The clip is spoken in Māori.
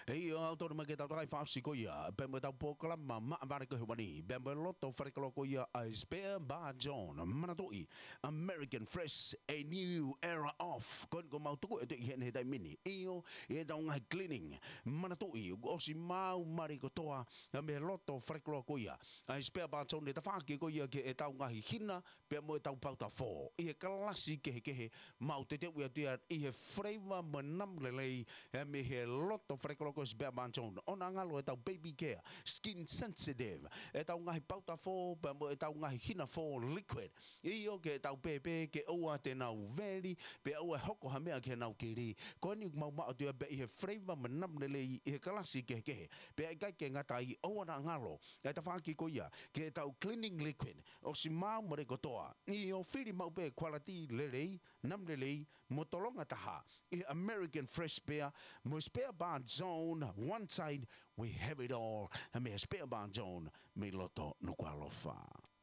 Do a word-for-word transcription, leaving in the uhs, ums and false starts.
Ei o auto ma ke tau tai fa si ko ia pe mo tau pokla ma ma va ko wani be mo loto fa ko ko ia a spare ba John manatoi American Fresh a new era of kon ko mau tu e te hen he dai mini io e da un cleaning manatoi o si mau mari ko toa me loto fa ko ko ia a spare ba John te fa ki ko ia ke e tau ngahi hina pe mo tau pauta fo e klasi ke ke mau te te ua tia i he flavor manam lelei e me he loto fa ko ko spare ba John ona ngalo e tau baby care skin sensitive e tau ngahi pauta fo pe mo e tau ngahi hina fo liquid i o ke tau pepe ke oa te nau veri pe oa hoko ha mea ke nau kiri ko ni mau ma tua be i he flavor manam lelei i he klasi ke ke pe ai kai ke ngata i oa na ngalo e ta fa ki ko ia ke tau cleaning liquid o si mau mo ko toa i o firi mau pe quality lelei nam lelei motolonga taha i American Fresh Beer mo spare bar zone one side we have it all and me spare bar zone me loto no qualofa.